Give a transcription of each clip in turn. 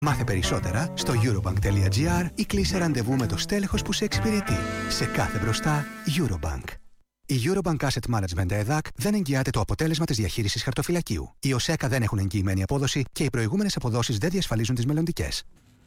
Μάθε περισσότερα στο eurobank.gr ή κλείσε ραντεβού με το στέλεχος που σε εξυπηρετεί. Σε κάθε μπροστά, Eurobank. Η Eurobank Asset Management ΕΔΑΚ δεν εγγυάται το αποτέλεσμα της διαχείρισης χαρτοφυλακίου. Οι ΟΣΕΚΑ δεν έχουν εγγυημένη απόδοση και οι προηγούμενες αποδόσεις δεν διασφαλίζουν τις μελλοντικές.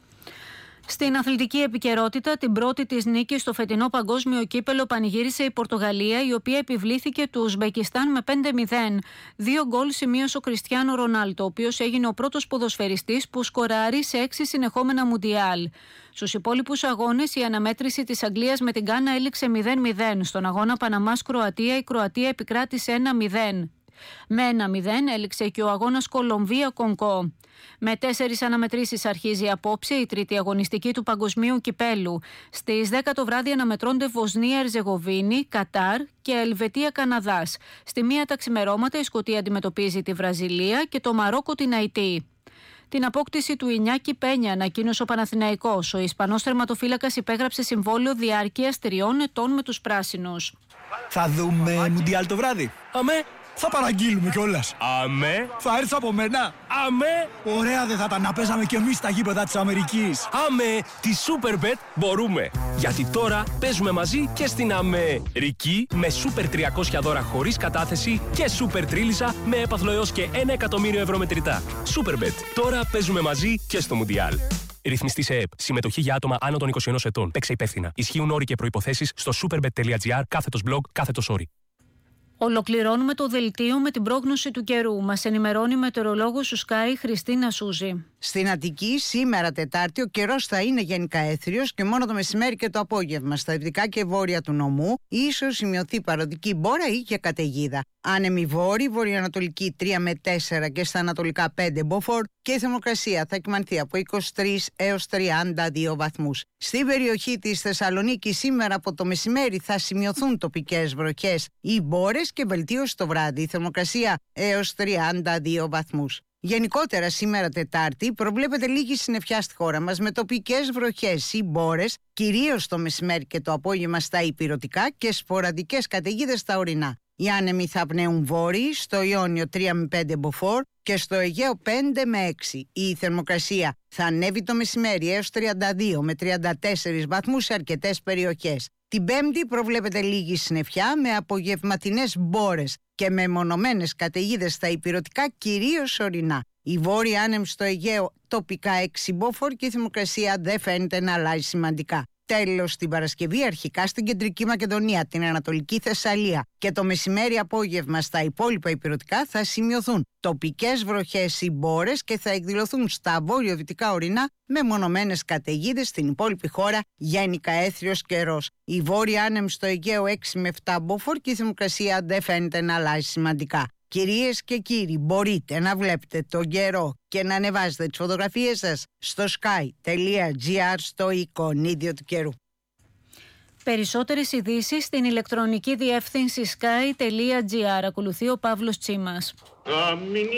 Στην αθλητική επικαιρότητα, την πρώτη της νίκη στο φετινό παγκόσμιο κύπελο πανηγύρισε η Πορτογαλία, η οποία επιβλήθηκε του Ουσμπεκιστάν με 5-0. 2 γκολ σημείωσε ο Κριστιάνο Ρονάλντο, ο οποίος έγινε ο πρώτος ποδοσφαιριστής που σκοράρει σε 6 συνεχόμενα μουντιάλ. Στους υπόλοιπους αγώνες, η αναμέτρηση της Αγγλίας με την Γκάνα έληξε 0-0. Στον αγώνα Παναμάς-Κροατία, η Κροατία επικράτησε 1-0. Με 1-0 έληξε και ο αγώνας Κολομβία-Κονγκό. Με 4 αναμετρήσεις αρχίζει απόψε η τρίτη αγωνιστική του παγκοσμίου κυπέλου. Στις 10 το βράδυ αναμετρώνται Βοσνία-Ερζεγοβίνη, Κατάρ και Ελβετία-Καναδάς. Στη 1 τα ξημερώματα η Σκωτία αντιμετωπίζει τη Βραζιλία και το Μαρόκο την Αϊτή. Την απόκτηση του Ινιάκη Πένια ανακοίνωσε ο Παναθηναϊκός. Ο Ισπανός τερματοφύλακας υπέγραψε συμβόλαιο διάρκειας 3 ετών με τους πράσινους. Θα δούμε μουντιάλ το βράδυ. Αμέ. Θα παραγγείλουμε κιόλας. Αμέ. Θα έρθει από μένα. Αμέ. Ωραία δεν θα ήταν να παίζαμε κι εμείς στα γήπεδα της Αμερικής. Αμέ. Τη Superbet μπορούμε. Γιατί τώρα παίζουμε μαζί και στην Αμερική με Super 300 δώρα χωρίς κατάθεση και Super Τρίλισσα με έπαθλο έως και 1 εκατομμύριο ευρώ μετρητά. Superbet. Τώρα παίζουμε μαζί και στο Μουντιάλ. Ρυθμιστή σε ΕΕΠ. Συμμετοχή για άτομα άνω των 21 ετών. Παίξε υπεύθυνα. Ισχύουν όροι και προϋποθέσεις στο superbet.gr/blog/. Ολοκληρώνουμε το δελτίο με την πρόγνωση του καιρού. Μας ενημερώνει η μετεωρολόγος του Sky Χριστίνα Σούζη. Στην Αττική, σήμερα Τετάρτη, ο καιρός θα είναι γενικά έθριος και μόνο το μεσημέρι και το απόγευμα. Στα δυτικά και βόρεια του νομού, ίσως σημειωθεί παροδική μπόρα ή και καταιγίδα. Άνεμη βόρη, βορειοανατολική 3 με 4 και στα ανατολικά 5 μποφόρ και η θερμοκρασία θα κυμανθεί από 23 έως 32 βαθμούς. Στην περιοχή της Θεσσαλονίκης σήμερα από το μεσημέρι θα σημειωθούν τοπικές βροχές ή μπόρες και βελτίωση το βράδυ. Η θερμοκρασία έως 32 βαθμούς. Γενικότερα σήμερα Τετάρτη προβλέπεται λίγη συννεφιά στη χώρα μας με τοπικές βροχές ή μπόρες, κυρίως το μεσημέρι και το απόγευμα στα ηπειρωτικά και σποραδικές καταιγίδες στα ορεινά. Οι άνεμοι θα πνέουν βόρειοι, στο Ιόνιο 3 με 5 μποφόρ και στο Αιγαίο 5 με 6. Η θερμοκρασία θα ανέβει το μεσημέρι έως 32 με 34 βαθμούς σε αρκετές περιοχές. Την Πέμπτη προβλέπεται λίγη συννεφιά με απογευματινές μπόρες και με μονομένες καταιγίδες στα ηπειρωτικά, κυρίως ορεινά. Η βόρεια άνεμη στο Αιγαίο τοπικά 6 μποφόρ και η θερμοκρασία δεν φαίνεται να αλλάζει σημαντικά. Τέλος, την Παρασκευή αρχικά στην Κεντρική Μακεδονία, την Ανατολική Θεσσαλία και το μεσημέρι απόγευμα στα υπόλοιπα ηπειρωτικά θα σημειωθούν τοπικές βροχές ή μπόρες και θα εκδηλωθούν στα βορειοδυτικά ορεινά με μονομένες καταιγίδες. Στην υπόλοιπη χώρα γενικά έθριος καιρός. Η βόρεια άνεμη στο Αιγαίο 6 με 7 μποφόρ και η θερμοκρασία δεν φαίνεται να αλλάζει σημαντικά. Κυρίες και κύριοι, μπορείτε να βλέπετε τον καιρό και να ανεβάζετε τις φωτογραφίες σας στο sky.gr στο εικονίδιο του καιρού. Περισσότερες ειδήσεις στην ηλεκτρονική διεύθυνση sky.gr. Ακολουθεί ο Παύλος Τσίμας.